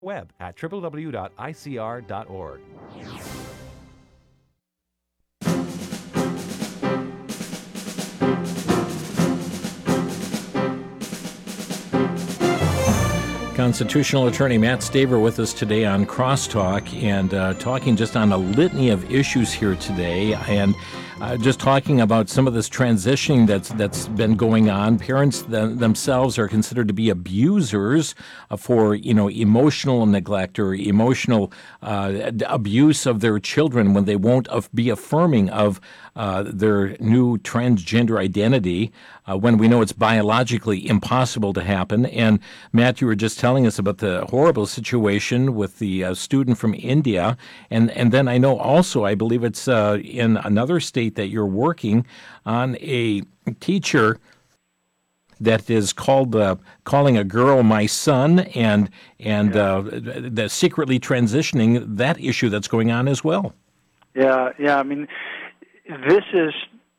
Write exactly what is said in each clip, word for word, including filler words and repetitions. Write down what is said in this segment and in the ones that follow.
web at w w w dot i c r dot org. Constitutional attorney Matt Staver with us today on Crosstalk, and uh, talking just on a litany of issues here today, and uh, just talking about some of this transitioning that's that's been going on. Parents th- themselves are considered to be abusers uh, for you know emotional neglect or emotional uh, abuse of their children when they won't af- be affirming of uh, their new transgender identity, uh, when we know it's biologically impossible to happen. And Matt, you were just telling us about the horrible situation with the uh, student from India, and and then I know also, I believe it's uh, in another state that you're working on a teacher that is called uh, calling a girl my son, and and Yeah. uh, the secretly transitioning, that issue that's going on as well. Yeah, yeah. I mean, this is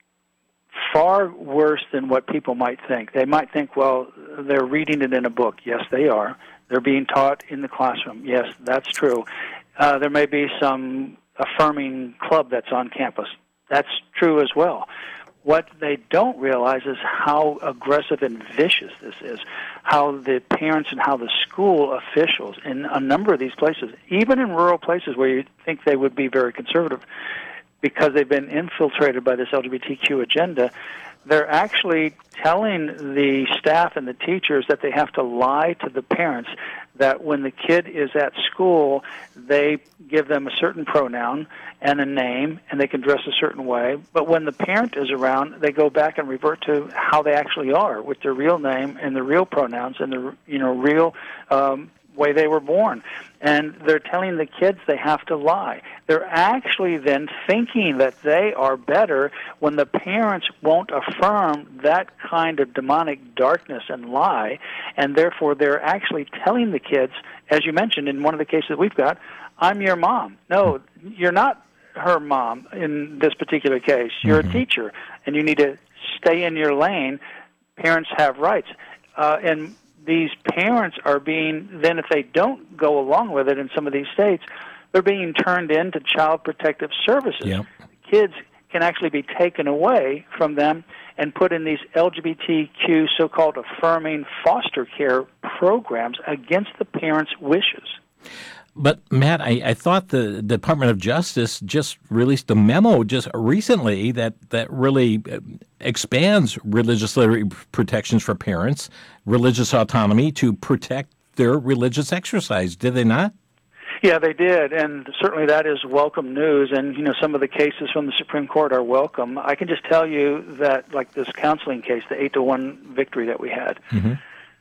far worse than what people might think. They might think, well, they're reading it in a book. Yes, they are. They're being taught in the classroom. Yes, that's true. Uh, there may be some affirming club that's on campus. That's true as well. What they don't realize is how aggressive and vicious this is, how the parents and how the school officials in a number of these places, even in rural places where you think they would be very conservative, because they've been infiltrated by this L G B T Q agenda, they're actually telling the staff and the teachers that they have to lie to the parents, that when the kid is at school, they give them a certain pronoun and a name, and they can dress a certain way. But when the parent is around, they go back and revert to how they actually are, with their real name and the real pronouns and the you know real um, way they were born. And they're telling the kids they have to lie. They're actually then thinking that they are better when the parents won't affirm that kind of demonic darkness and lie, and therefore they're actually telling the kids, as you mentioned in one of the cases we've got, I'm your mom. No, you're not her mom in this particular case. You're mm-hmm. a teacher, and you need to stay in your lane. Parents have rights. Uh, and these parents are being, then if they don't go along with it in some of these states, they're being turned into Child Protective Services. Yep. Kids can actually be taken away from them and put in these L G B T Q so-called affirming foster care programs against the parents' wishes. But, Matt, I, I thought the Department of Justice just released a memo just recently that, that really expands religious liberty protections for parents, religious autonomy, to protect their religious exercise. Did they not? Yeah, they did, and certainly that is welcome news, and, you know, some of the cases from the Supreme Court are welcome. I can just tell you that, like this counseling case, the eight to one victory that we had, mm-hmm.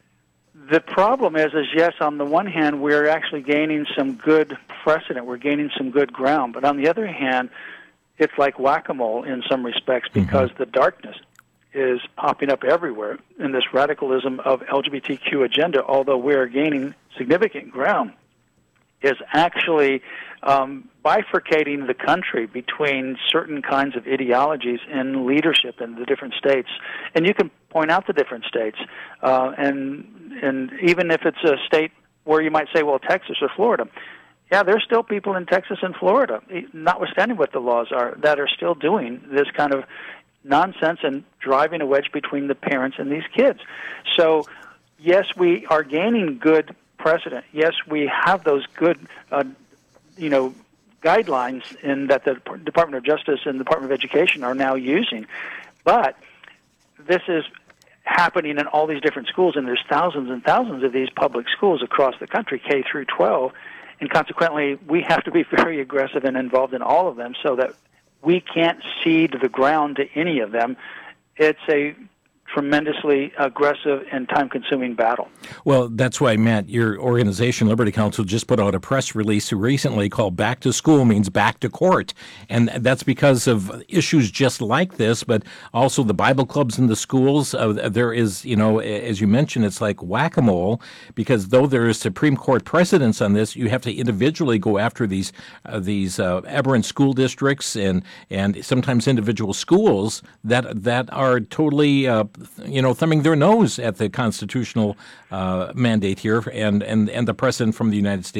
The problem is, is yes, on the one hand, we're actually gaining some good precedent. We're gaining some good ground. But on the other hand, it's like whack-a-mole in some respects, because mm-hmm. the darkness is popping up everywhere in this radicalism of L G B T Q agenda, although we're gaining significant ground, is actually um, bifurcating the country between certain kinds of ideologies in leadership in the different states. And you can point out the different states, uh, and and even if it's a state where you might say, well, Texas or Florida, yeah, there's still people in Texas and Florida, notwithstanding what the laws are, that are still doing this kind of nonsense and driving a wedge between the parents and these kids. So, yes, we are gaining good precedent. Yes, we have those good, uh, you know, guidelines in that the Department of Justice and the Department of Education are now using. But this is happening in all these different schools, and there's thousands and thousands of these public schools across the country, K through twelve, and consequently we have to be very aggressive and involved in all of them so that we can't cede the ground to any of them. It's a tremendously aggressive and time-consuming battle. Well, that's why, Matt, your organization, Liberty Counsel, just put out a press release recently called Back to School Means Back to Court. And that's because of issues just like this, but also the Bible clubs in the schools. Uh, there is, you know, as you mentioned, it's like whack-a-mole, because though there is Supreme Court precedence on this, you have to individually go after these uh, these uh, aberrant school districts and, and sometimes individual schools that, that are totally uh, you know, thumbing their nose at the constitutional uh, mandate here and, and, and the precedent from the United States